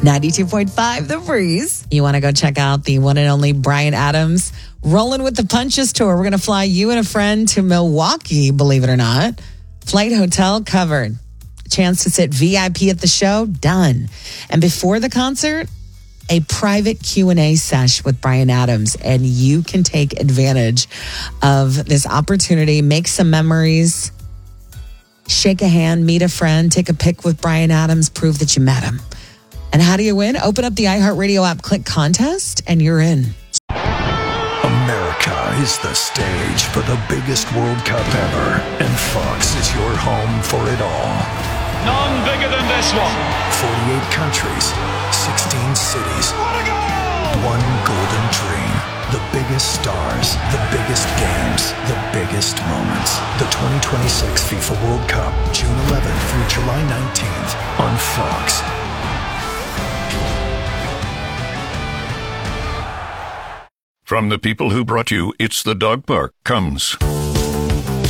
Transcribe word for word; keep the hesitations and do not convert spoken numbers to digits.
ninety-two point five The Breeze. You want to go check out the one and only Bryan Adams Rolling with the Punches tour. We're going to fly you and a friend to Milwaukee, believe it or not. Flight, hotel covered. Chance to sit V I P at the show, done. And before the concert, a private Q and A sesh with Bryan Adams. And you can take advantage of this opportunity, make some memories, shake a hand, meet a friend, take a pic with Bryan Adams, prove that you met him. And how do you win? Open up the iHeartRadio app, click contest, and you're in. America is the stage for the biggest World Cup ever, and Fox is your home for it all. None bigger than this one. forty-eight countries, sixteen cities. What a goal! One golden dream. The biggest stars, the biggest games, the biggest moments. The twenty twenty-six FIFA World Cup, June eleventh through July nineteenth on Fox. From the people who brought you It's the Dog Park comes